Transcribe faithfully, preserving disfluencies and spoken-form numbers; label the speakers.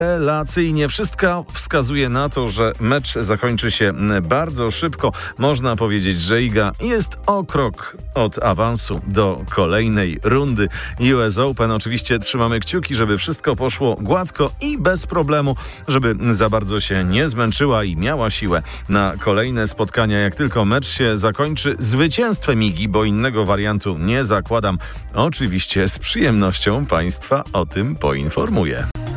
Speaker 1: Relacyjnie wszystko wskazuje na to, że mecz zakończy się bardzo szybko. Można powiedzieć, że Iga jest o krok od awansu do kolejnej rundy U S Open. Oczywiście trzymamy kciuki, żeby wszystko poszło gładko i bez problemu, żeby za bardzo się nie zmęczyła i miała siłę na kolejne spotkania. Jak tylko mecz się zakończy zwycięstwem Igi, bo innego wariantu nie zakładam, oczywiście z przyjemnością Państwa o tym poinformuję.